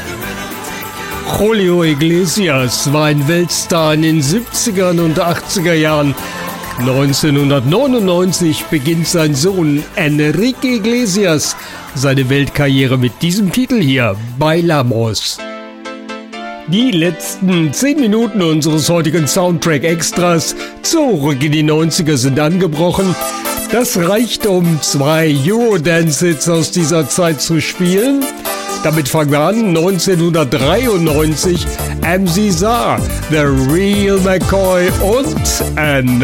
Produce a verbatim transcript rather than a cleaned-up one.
Julio Iglesias war ein Weltstar in den siebziger und achtziger Jahren. neunzehnhundertneunundneunzig beginnt sein Sohn Enrique Iglesias seine Weltkarriere mit diesem Titel hier, Bailamos. Die letzten zehn Minuten unseres heutigen Soundtrack-Extras zurück in die neunziger sind angebrochen. Das reicht, um zwei Eurodance-Hits aus dieser Zeit zu spielen. Damit fangen wir an, neunzehnhundertdreiundneunzig, M C Zar, The Real McCoy und An